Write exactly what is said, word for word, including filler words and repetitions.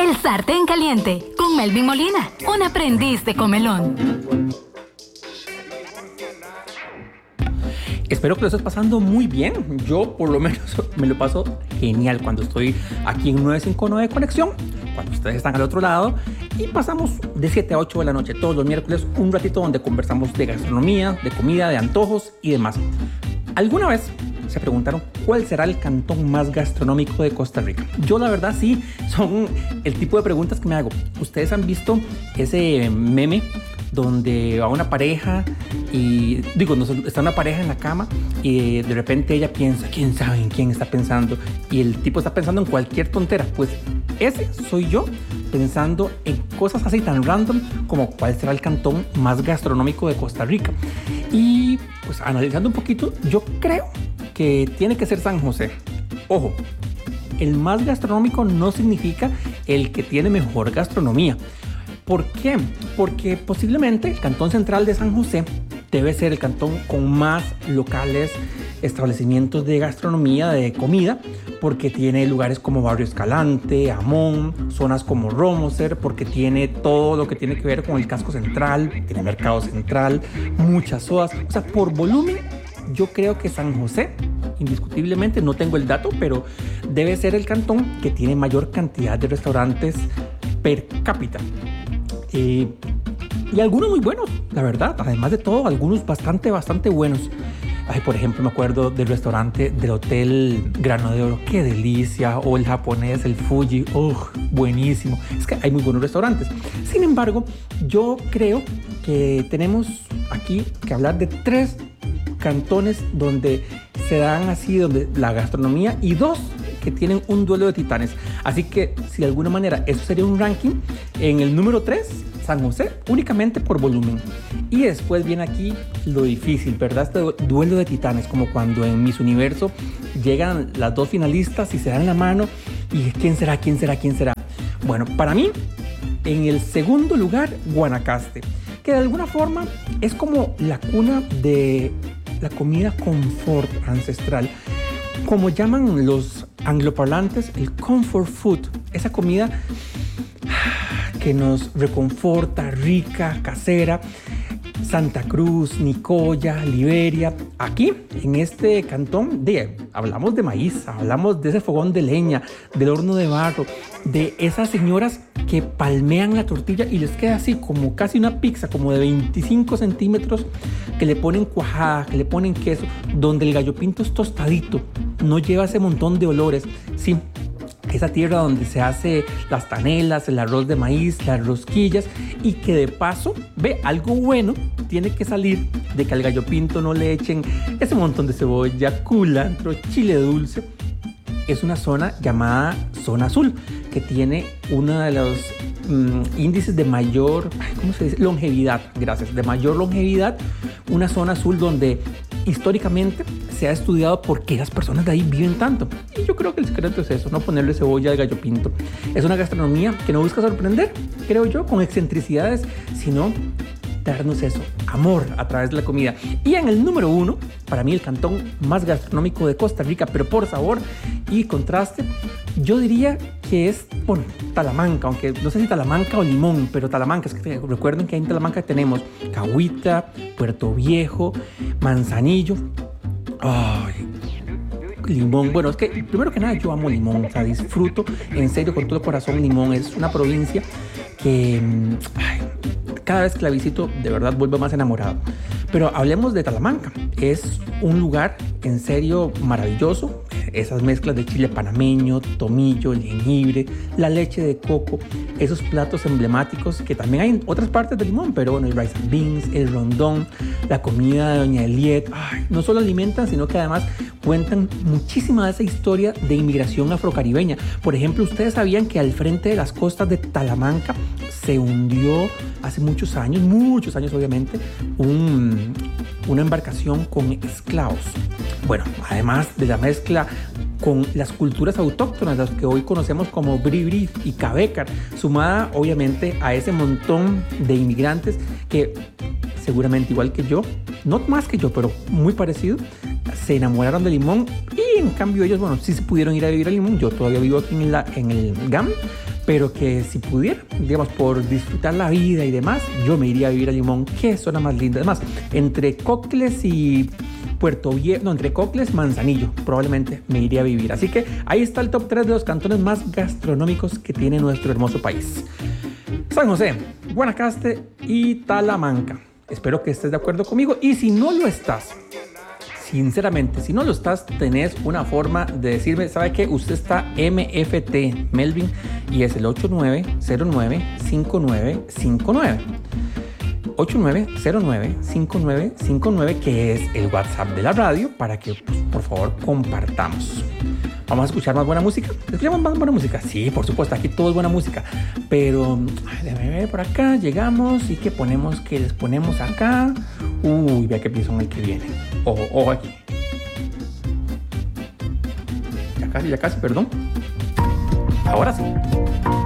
El Sartén Caliente, con Melvin Molina, un aprendiz de comelón. Espero que lo estés pasando muy bien. Yo por lo menos me lo paso genial cuando estoy aquí en nueve cinco nueve de Conexión, cuando ustedes están al otro lado, y pasamos de siete a ocho de la noche todos los miércoles un ratito donde conversamos de gastronomía, de comida, de antojos y demás. ¿Alguna vez se preguntaron cuál será el cantón más gastronómico de Costa Rica? Yo la verdad sí, son el tipo de preguntas que me hago. ¿Ustedes han visto ese meme donde va una pareja y digo, no, está una pareja en la cama y de repente ella piensa, quién sabe en quién está pensando, y el tipo está pensando en cualquier tontera? Pues ese soy yo, pensando en cosas así tan random como cuál será el cantón más gastronómico de Costa Rica. Y pues analizando un poquito, yo creo que tiene que ser San José. Ojo, el más gastronómico no significa el que tiene mejor gastronomía. ¿Por qué? Porque posiblemente el Cantón Central de San José debe ser el cantón con más locales, establecimientos de gastronomía, de comida, porque tiene lugares como Barrio Escalante, Amón, zonas como Romoser, porque tiene todo lo que tiene que ver con el casco central, tiene mercado central, muchas sodas. O sea, por volumen, yo creo que San José, indiscutiblemente, no tengo el dato, pero debe ser el cantón que tiene mayor cantidad de restaurantes per cápita. Eh, y algunos muy buenos, la verdad. Además de todo, algunos bastante, bastante buenos. Ay, por ejemplo, me acuerdo del restaurante del Hotel Grano de Oro. ¡Qué delicia! O el japonés, el Fuji. ¡Oh, buenísimo! Es que hay muy buenos restaurantes. Sin embargo, yo creo que tenemos aquí que hablar de tres cantones donde se dan así, donde la gastronomía, y dos que tienen un duelo de titanes. Así que, si de alguna manera eso sería un ranking, en el número tres, San José, únicamente por volumen. Y después viene aquí lo difícil, ¿verdad? Este duelo de titanes, como cuando en Miss Universo llegan las dos finalistas y se dan la mano y ¿quién será? ¿quién será? ¿quién será? Bueno, para mí, en el segundo lugar, Guanacaste, que de alguna forma es como la cuna de la comida confort ancestral, como llaman los angloparlantes, el comfort food, esa comida que nos reconforta, rica, casera. Santa Cruz, Nicoya, Liberia. Aquí, en este cantón, de, hablamos de maíz, hablamos de ese fogón de leña, del horno de barro, de esas señoras que palmean la tortilla y les queda así como casi una pizza, como de veinticinco centímetros, que le ponen cuajada, que le ponen queso, donde el gallo pinto es tostadito, no lleva ese montón de olores. Sí, esa tierra donde se hace las tanelas, el arroz de maíz, las rosquillas, y que de paso, ve, algo bueno tiene que salir de que al gallo pinto no le echen ese montón de cebolla, culantro, chile dulce. Es una zona llamada Zona Azul, que tiene uno de los mmm, índices de mayor, ¿cómo se dice? Longevidad, gracias, de mayor longevidad, una zona azul donde históricamente se ha estudiado por qué las personas de ahí viven tanto. Y yo creo que el secreto es eso, no ponerle cebolla al gallo pinto. Es una gastronomía que no busca sorprender, creo yo, con excentricidades, sino darnos eso, amor a través de la comida. Y en el número uno, para mí el cantón más gastronómico de Costa Rica, pero por sabor y contraste, yo diría que es, bueno, Talamanca, aunque no sé si Talamanca o Limón, pero Talamanca, es que recuerden que ahí en Talamanca tenemos Cahuita, Puerto Viejo, Manzanillo. Ay, Limón, bueno, es que primero que nada yo amo Limón, o sea, disfruto en serio con todo corazón Limón. Es una provincia que ay, cada vez que la visito de verdad vuelvo más enamorado. Pero hablemos de Talamanca, es un lugar en serio maravilloso. Esas mezclas de chile panameño, tomillo, el jengibre, la leche de coco, esos platos emblemáticos que también hay en otras partes de Limón, pero bueno, el rice and beans, el rondón, la comida de Doña Eliet, ay, no solo alimentan, sino que además cuentan muchísima de esa historia de inmigración afrocaribeña. Por ejemplo, ustedes sabían que al frente de las costas de Talamanca se hundió hace muchos años, muchos años obviamente, un, una embarcación con esclavos. Bueno, además de la mezcla con las culturas autóctonas, las que hoy conocemos como Bribri y Cabecar, sumada obviamente a ese montón de inmigrantes que seguramente igual que yo, no más que yo, pero muy parecido, se enamoraron de Limón y en cambio ellos, bueno, sí se pudieron ir a vivir a Limón. Yo todavía vivo aquí en, la, en el G A M, pero que si pudiera, digamos, por disfrutar la vida y demás, yo me iría a vivir a Limón. Qué zona más linda. Además, entre Cocles y Puerto Viejo, no, entre Cocles, Manzanillo, probablemente me iría a vivir. Así que ahí está el top tres de los cantones más gastronómicos que tiene nuestro hermoso país. San José, Guanacaste y Talamanca. Espero que estés de acuerdo conmigo, y si no lo estás, sinceramente, si no lo estás, tenés una forma de decirme, ¿sabe qué? Usted está M F T, Melvin, y es el ocho nueve cero nueve cinco nueve cinco nueve. ocho nueve cero nueve cinco nueve cinco nueve, que es el WhatsApp de la radio, para que, pues, por favor, compartamos. Vamos a escuchar más buena música. ¿Escuchamos más buena música? Sí, por supuesto, aquí todo es buena música. Pero, ay, déjame ver por acá, llegamos y que ponemos, que les ponemos acá. Uy, vea qué pienso en el que viene. Ojo, ojo aquí. Ya casi, ya casi, perdón. Ahora sí.